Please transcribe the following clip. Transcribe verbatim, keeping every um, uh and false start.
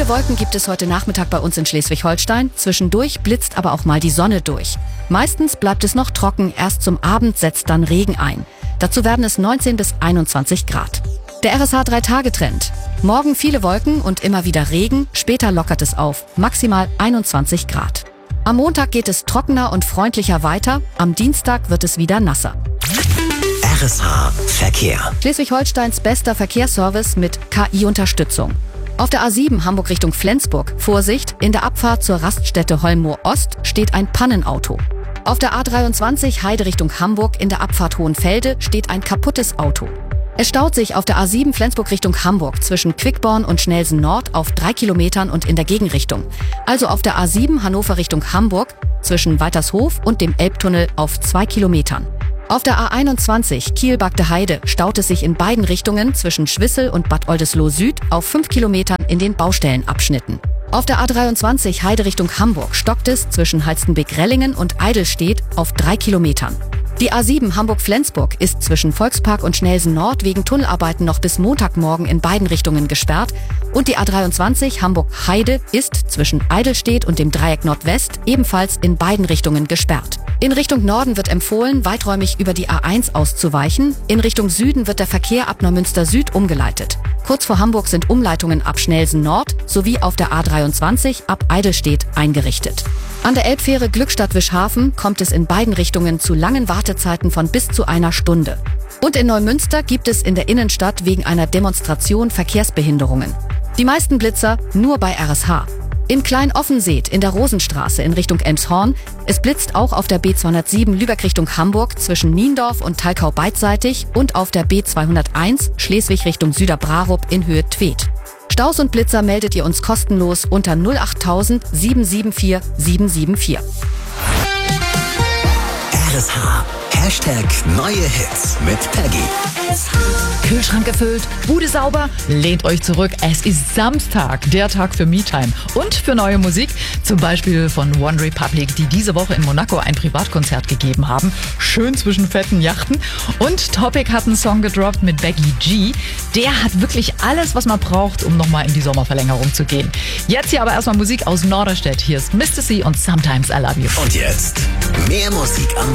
Viele Wolken gibt es heute Nachmittag bei uns in Schleswig-Holstein. Zwischendurch blitzt aber auch mal die Sonne durch. Meistens bleibt es noch trocken, erst zum Abend setzt dann Regen ein. Dazu werden es neunzehn bis einundzwanzig Grad. Der R S H drei Tage Trend. Morgen viele Wolken und immer wieder Regen, später lockert es auf, maximal einundzwanzig Grad. Am Montag geht es trockener und freundlicher weiter, am Dienstag wird es wieder nasser. R S H Verkehr. Schleswig-Holsteins bester Verkehrsservice mit K I-Unterstützung. Auf der A sieben Hamburg Richtung Flensburg, Vorsicht, in der Abfahrt zur Raststätte Holmoor Ost steht ein Pannenauto. Auf der A dreiundzwanzig Heide Richtung Hamburg in der Abfahrt Hohenfelde steht ein kaputtes Auto. Es staut sich auf der A sieben Flensburg Richtung Hamburg zwischen Quickborn und Schnelsen Nord auf drei Kilometern und in der Gegenrichtung. Also auf der A sieben Hannover Richtung Hamburg zwischen Weitershof und dem Elbtunnel auf zwei Kilometern. Auf der A einundzwanzig Kiel-Bagde Heide staut es sich in beiden Richtungen zwischen Schwissel und Bad Oldesloe Süd auf fünf Kilometern in den Baustellenabschnitten. Auf der A dreiundzwanzig Heide Richtung Hamburg stockt es zwischen Halstenbek-Rellingen und Eidelstedt auf drei Kilometern. Die A sieben Hamburg-Flensburg ist zwischen Volkspark und Schnelsen Nord wegen Tunnelarbeiten noch bis Montagmorgen in beiden Richtungen gesperrt und die A dreiundzwanzig Hamburg-Heide ist zwischen Eidelstedt und dem Dreieck Nordwest ebenfalls in beiden Richtungen gesperrt. In Richtung Norden wird empfohlen, weiträumig über die A eins auszuweichen. In Richtung Süden wird der Verkehr ab Neumünster Süd umgeleitet. Kurz vor Hamburg sind Umleitungen ab Schnelsen Nord sowie auf der A dreiundzwanzig ab Eidelstedt eingerichtet. An der Elbfähre Glückstadt-Wischhafen kommt es in beiden Richtungen zu langen Wartezeiten von bis zu einer Stunde. Und in Neumünster gibt es in der Innenstadt wegen einer Demonstration Verkehrsbehinderungen. Die meisten Blitzer nur bei R S H. In Klein-Offenseet in der Rosenstraße in Richtung Elmshorn. Es blitzt auch auf der B zweihundertsieben Lübeck Richtung Hamburg zwischen Niendorf und Talkau beidseitig und auf der B zweihunderteins Schleswig Richtung Süderbrarup in Höhe Tweed. Staus und Blitzer meldet ihr uns kostenlos unter null acht tausend sieben sieben vier sieben sieben vier. R S H. Hashtag neue Hits mit Peggy. Kühlschrank gefüllt, Bude sauber, lehnt euch zurück. Es ist Samstag, der Tag für Me-Time und für neue Musik. Zum Beispiel von One Republic, die diese Woche in Monaco ein Privatkonzert gegeben haben. Schön zwischen fetten Yachten. Und Topic hat einen Song gedroppt mit Becky G. Der hat wirklich alles, was man braucht, um nochmal in die Sommerverlängerung zu gehen. Jetzt hier aber erstmal Musik aus Norderstedt. Hier ist Mister C und Sometimes I Love You. Und jetzt mehr Musik am